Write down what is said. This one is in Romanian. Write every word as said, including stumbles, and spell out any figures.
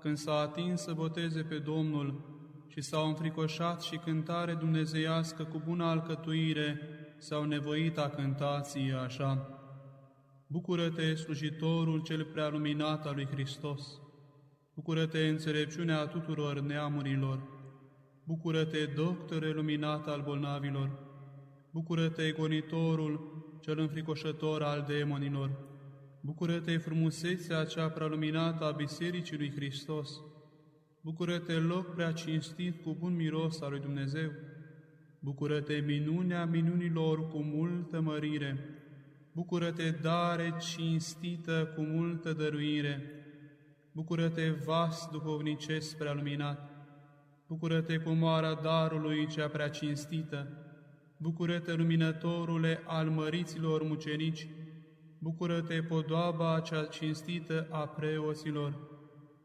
când s-a atins să boteze pe Domnul și s-au înfricoșat și cântare dumnezeiască cu bună alcătuire s-au nevoit a cânta ție așa. Bucură-te, slujitorul cel prea luminat al lui Hristos! Bucură-te, înțelepciunea tuturor neamurilor! Bucură-te, doctore luminat al bolnavilor! Bucură-te, gonitorul cel înfricoșător al demonilor! Bucură-te, frumusețea cea prea luminată a Bisericii lui Hristos! Bucură-te, loc prea cinstit cu bun miros al lui Dumnezeu! Bucură-te, minunea minunilor cu multă mărire! Bucură-te, dare cinstită cu multă dăruire! Bucură-te, vas duhovnicesc prea luminat! Bucură-te, comoara darului cea prea cinstită! Bucură-te, luminătorule al măriților mucenici! Bucură-te, podoaba cea cinstită a preoților!